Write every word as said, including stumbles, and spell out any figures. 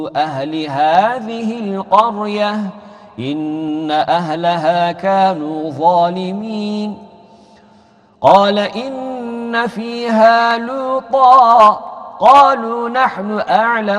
أهل هذه القرية إن أهلها كانوا ظالمين قال إن فيها لوطا قالوا نحن أعلم